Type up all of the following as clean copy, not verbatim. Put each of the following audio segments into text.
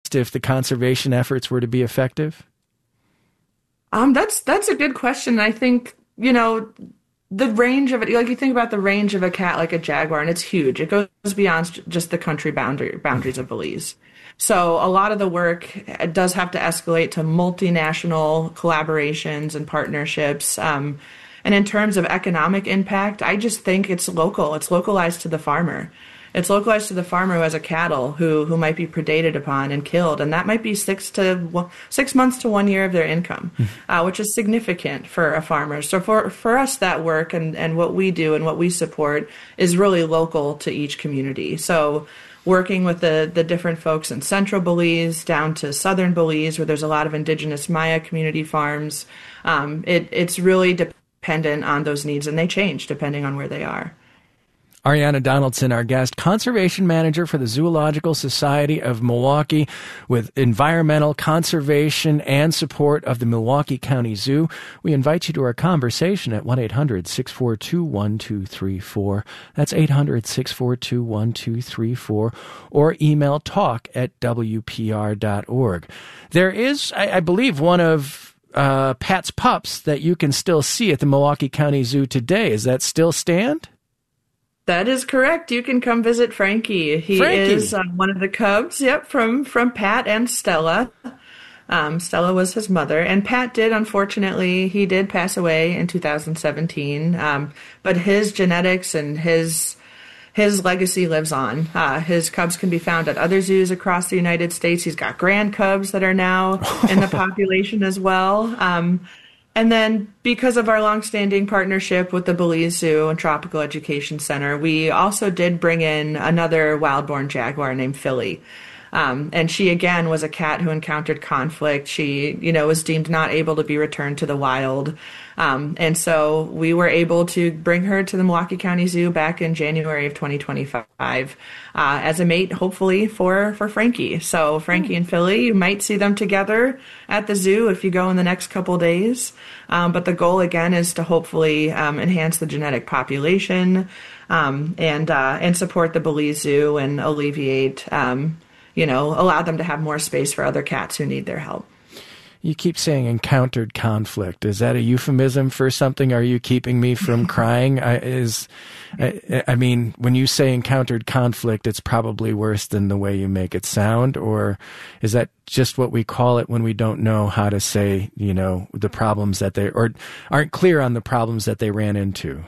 lost if the conservation efforts were to be effective? That's a good question. I think, the range of it, like you think about the range of a cat like a jaguar, and it's huge. It goes beyond just the country boundaries of Belize. So a lot of the work does have to escalate to multinational collaborations and partnerships. And in terms of economic impact, I just think it's local. It's localized to the farmer. It's localized to the farmer who has a cattle who might be predated upon and killed, and that might be 6 months to 1 year of their income, which is significant for a farmer. So for us, that work and what we do and what we support is really local to each community. So working with the different folks in central Belize down to southern Belize, where there's a lot of indigenous Maya community farms, it's really dependent on those needs, and they change depending on where they are. Ariana Donaldson, our guest, conservation manager for the Zoological Society of Milwaukee, with environmental conservation and support of the Milwaukee County Zoo. We invite you to our conversation at 1-800-642-1234. That's 800-642-1234, or email talk@wpr.org. There is, I believe, one of Pat's pups that you can still see at the Milwaukee County Zoo today. Is that still stand? That is correct. You can come visit Frankie. He is one of the cubs, from Pat and Stella. Stella was his mother. And Pat unfortunately, he did pass away in 2017. But his genetics and his legacy lives on. His cubs can be found at other zoos across the United States. He's got grand cubs that are now in the population as well. And then because of our longstanding partnership with the Belize Zoo and Tropical Education Center, we also did bring in another wild-born jaguar named Philly. And she, again, was a cat who encountered conflict. She, was deemed not able to be returned to the wild. And so we were able to bring her to the Milwaukee County Zoo back in January of 2025 as a mate, hopefully, for Frankie. So Frankie and Philly, you might see them together at the zoo if you go in the next couple days. But the goal, again, is to hopefully enhance the genetic population and support the Belize Zoo and alleviate, allow them to have more space for other cats who need their help. You keep saying encountered conflict. Is that a euphemism for something? Are you keeping me from crying? I mean, when you say encountered conflict, it's probably worse than the way you make it sound, or is that just what we call it when we don't know how to say, the problems that or aren't clear on the problems that they ran into?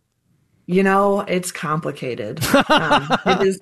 It's complicated. It is.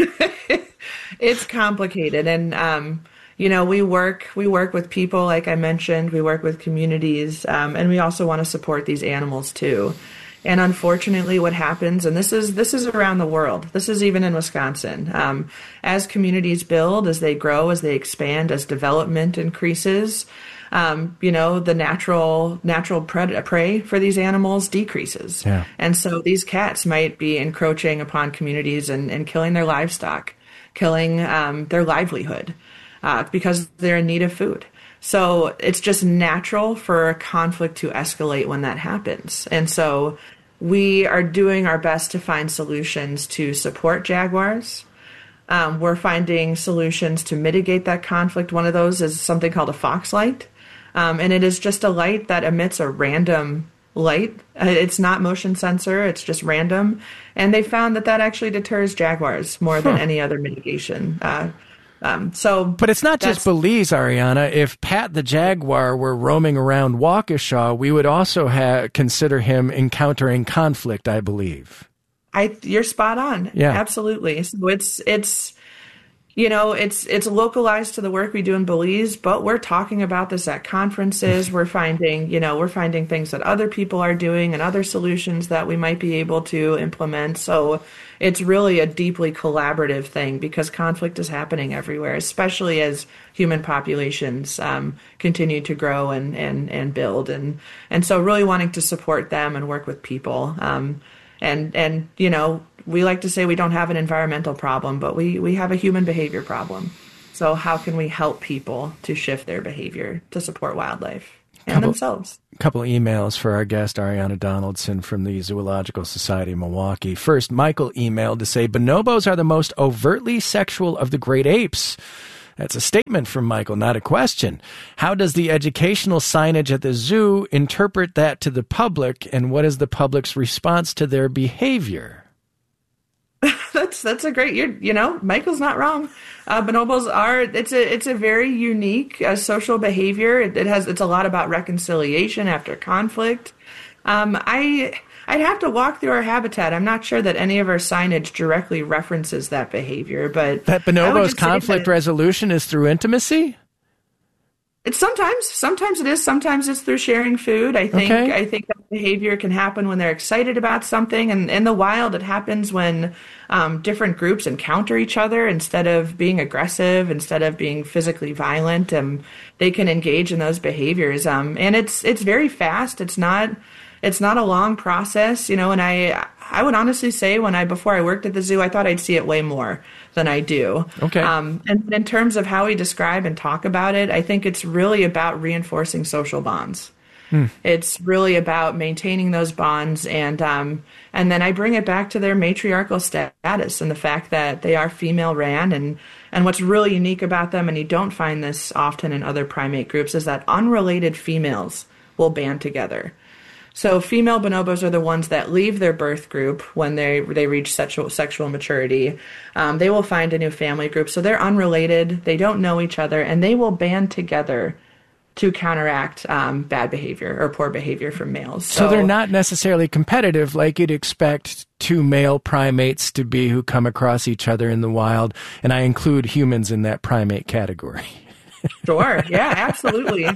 It's complicated, and we work with people, like I mentioned. We work with communities, and we also want to support these animals too. And unfortunately, what happens, and this is around the world. This is even in Wisconsin. As communities build, as they grow, as they expand, as development increases, the natural prey for these animals decreases. Yeah. And so these cats might be encroaching upon communities and killing their livestock, killing their livelihood because they're in need of food. So it's just natural for a conflict to escalate when that happens. And so we are doing our best to find solutions to support jaguars. We're finding solutions to mitigate that conflict. One of those is something called a fox light. And it is just a light that emits a random light. It's not motion sensor. It's just random. And they found that actually deters jaguars more than any other mitigation. But it's not just Belize, Ariana. If Pat the jaguar were roaming around Waukesha, we would also consider him encountering conflict, I believe. You're spot on. Yeah, absolutely. So it's localized to the work we do in Belize, but we're talking about this at conferences. We're finding things that other people are doing and other solutions that we might be able to implement. So it's really a deeply collaborative thing because conflict is happening everywhere, especially as human populations continue to grow and build. And so really wanting to support them and work with people. And we like to say we don't have an environmental problem, but we have a human behavior problem. So how can we help people to shift their behavior to support wildlife and themselves? A couple of emails for our guest, Ariana Donaldson from the Zoological Society of Milwaukee. First, Michael emailed to say, bonobos are the most overtly sexual of the great apes. That's a statement from Michael, not a question. How does the educational signage at the zoo interpret that to the public, and what is the public's response to their behavior? That's a great, Michael's not wrong. Bonobos it's a very unique social behavior. It's a lot about reconciliation after conflict. I'd have to walk through our habitat. I'm not sure that any of our signage directly references that behavior, but that bonobos conflict resolution is through intimacy? It's sometimes it is. Sometimes it's through sharing food. I think that behavior can happen when they're excited about something, and in the wild, it happens when different groups encounter each other. Instead of being aggressive, instead of being physically violent, they can engage in those behaviors. And it's very fast. It's not a long process, and I would honestly say before I worked at the zoo, I thought I'd see it way more than I do. Okay. And in terms of how we describe and talk about it, I think it's really about reinforcing social bonds. It's really about maintaining those bonds, and then I bring it back to their matriarchal status and the fact that they are female ran, and what's really unique about them, and you don't find this often in other primate groups, is that unrelated females will band together. So female bonobos are the ones that leave their birth group when they reach sexual maturity. They will find a new family group. So they're unrelated. They don't know each other, and they will band together to counteract bad behavior or poor behavior from males. So they're not necessarily competitive like you'd expect two male primates to be who come across each other in the wild. And I include humans in that primate category. Sure. Yeah, absolutely.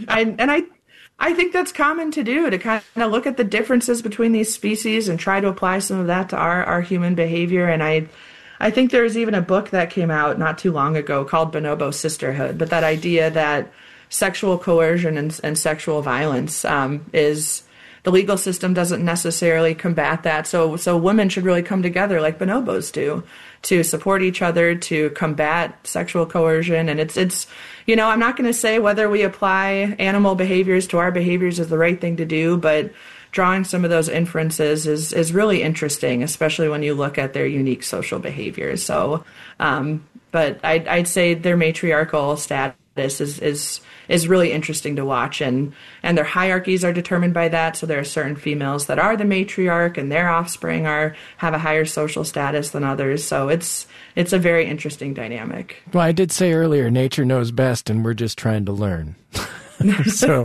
I think that's common to do, to kind of look at the differences between these species and try to apply some of that to our human behavior. And I think there's even a book that came out not too long ago called Bonobo Sisterhood, but that idea that sexual coercion and sexual violence is the legal system doesn't necessarily combat that. So women should really come together like bonobos do to support each other, to combat sexual coercion. And it's I'm not going to say whether we apply animal behaviors to our behaviors is the right thing to do, but drawing some of those inferences is really interesting, especially when you look at their unique social behaviors. So, but I'd say their matriarchal status is really interesting to watch, and their hierarchies are determined by that. So there are certain females that are the matriarch, and their offspring have a higher social status than others. So it's a very interesting dynamic. Well, I did say earlier, nature knows best, and we're just trying to learn. So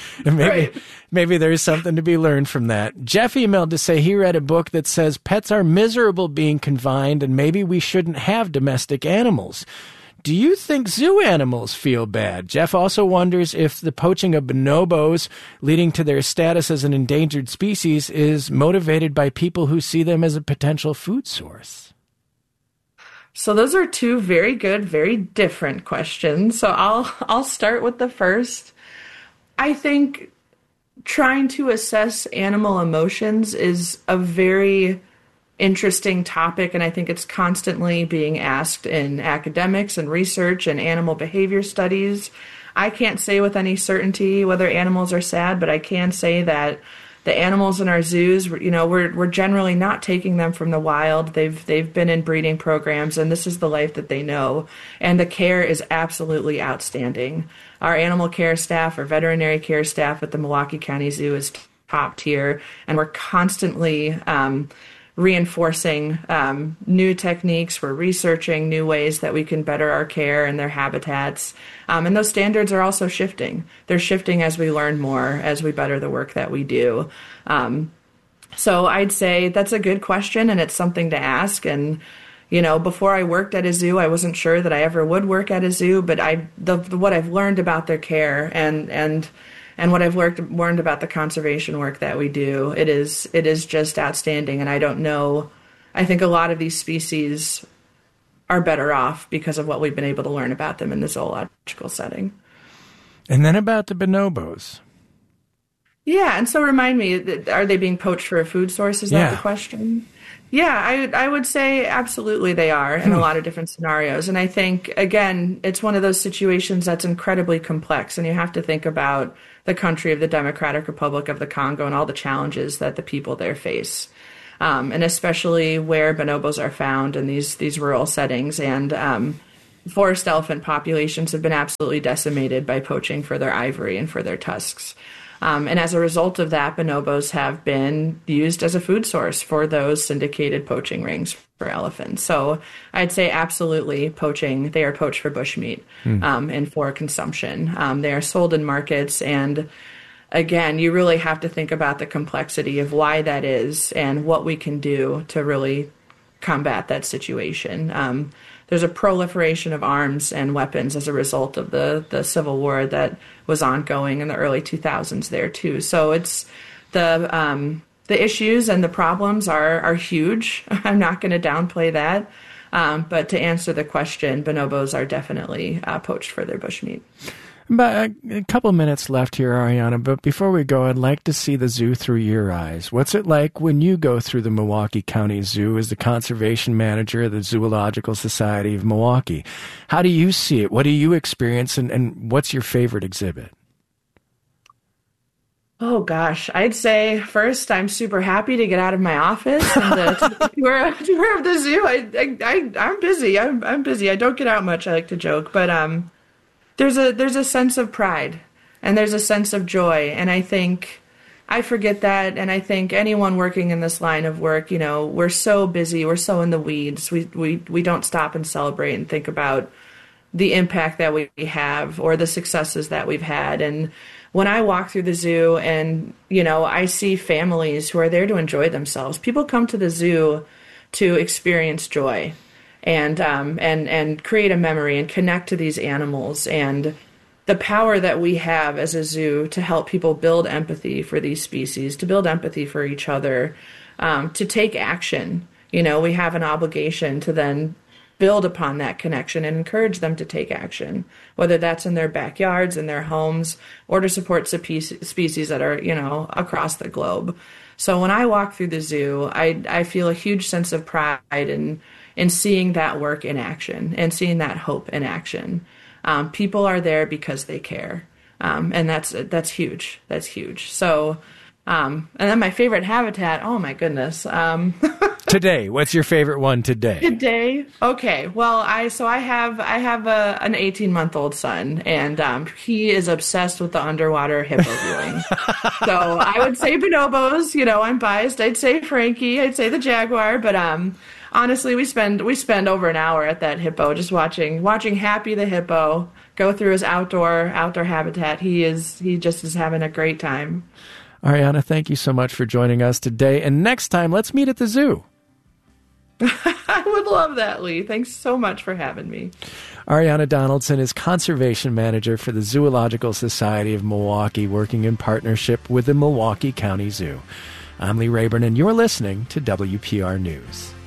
maybe there's something to be learned from that. Jeff emailed to say he read a book that says pets are miserable being confined, and maybe we shouldn't have domestic animals. Do you think zoo animals feel bad? Jeff also wonders if the poaching of bonobos, leading to their status as an endangered species, is motivated by people who see them as a potential food source. So those are two very good, very different questions. So I'll start with the first. I think trying to assess animal emotions is a very interesting topic, and I think it's constantly being asked in academics and research and animal behavior studies. I can't say with any certainty whether animals are sad, but I can say that the animals in our zoos, we're generally not taking them from the wild. They've been in breeding programs, and this is the life that they know. And the care is absolutely outstanding. Our animal care staff, our veterinary care staff at the Milwaukee County Zoo is top tier, and we're constantly reinforcing new techniques. We're researching new ways that we can better our care and their habitats. And those standards are also shifting. They're shifting as we learn more, as we better the work that we do. So I'd say that's a good question, and it's something to ask. And, before I worked at a zoo, I wasn't sure that I ever would work at a zoo, but what I've learned about their care and what I've learned about the conservation work that we do, it is just outstanding. And I don't know, I think a lot of these species are better off because of what we've been able to learn about them in the zoological setting. And then about the bonobos. Yeah, and so remind me, are they being poached for a food source? Is that the question? Yeah, I would say absolutely they are in a lot of different scenarios. And I think, again, it's one of those situations that's incredibly complex, and you have to think about the country of the Democratic Republic of the Congo and all the challenges that the people there face. And especially where bonobos are found in these rural settings. And forest elephant populations have been absolutely decimated by poaching for their ivory and for their tusks. And as a result of that, bonobos have been used as a food source for those syndicated poaching rings for elephants. So I'd say absolutely poaching. They are poached for bushmeat and for consumption. They are sold in markets. And again, you really have to think about the complexity of why that is and what we can do to really combat that situation. There's a proliferation of arms and weapons as a result of the Civil War that was ongoing in the early 2000s there too. So it's the issues and the problems are huge. I'm not going to downplay that. But to answer the question, bonobos are definitely poached for their bushmeat. But a couple minutes left here, Ariana, but before we go, I'd like to see the zoo through your eyes. What's it like when you go through the Milwaukee County Zoo as the conservation manager of the Zoological Society of Milwaukee? How do you see it? What do you experience, and what's your favorite exhibit? Oh, gosh. I'd say first, I'm super happy to get out of my office and to tour of the zoo. I'm busy. I'm busy. I don't get out much. I like to joke, but there's a sense of pride and there's a sense of joy. And I think I forget that. And I think anyone working in this line of work, you know, we're so busy. We're so in the weeds. We don't stop and celebrate and think about the impact that we have or the successes that we've had. And when I walk through the zoo and, you know, I see families who are there to enjoy themselves, people come to the zoo to experience joy and create a memory and connect to these animals, and the power that we have as a zoo to help people build empathy for these species, to build empathy for each other, to take action. You know, we have an obligation to then build upon that connection and encourage them to take action, whether that's in their backyards, in their homes, or to support species that are, you know, across the globe. So when I walk through the zoo, I feel a huge sense of pride in seeing that work in action and seeing that hope in action. People are there because they care. And that's huge. That's huge. So, and then my favorite habitat, oh my goodness. Today, what's your favorite one today? Today? Okay. Well, I have an 18-month-old son, and he is obsessed with the underwater hippo viewing. So I would say bonobos. You know, I'm biased. I'd say Frankie. I'd say the jaguar. But honestly, we spend over an hour at that hippo just watching Happy the hippo go through his outdoor habitat. He just is having a great time. Ariana, thank you so much for joining us today. And next time, let's meet at the zoo. I would love that, Lee. Thanks so much for having me. Ariana Donaldson is Conservation Manager for the Zoological Society of Milwaukee, working in partnership with the Milwaukee County Zoo. I'm Lee Rayburn, and you're listening to WPR News.